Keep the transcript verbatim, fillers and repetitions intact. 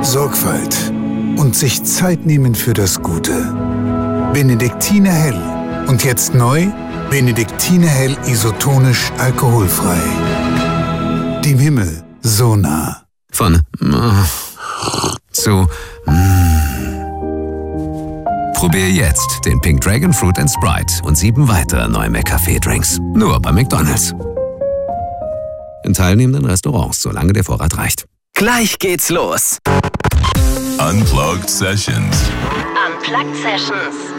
Sorgfalt und sich Zeit nehmen für das Gute. Benediktiner Hell. Und jetzt neu, Benediktiner Hell isotonisch alkoholfrei. Dem Himmel so nah. Von mm, zu mm. Probier jetzt den Pink Dragon Fruit and Sprite und sieben weitere neue McCafé-Drinks. Nur bei McDonald's. In teilnehmenden Restaurants, solange der Vorrat reicht. Gleich geht's los. Unplugged Sessions. Unplugged Sessions.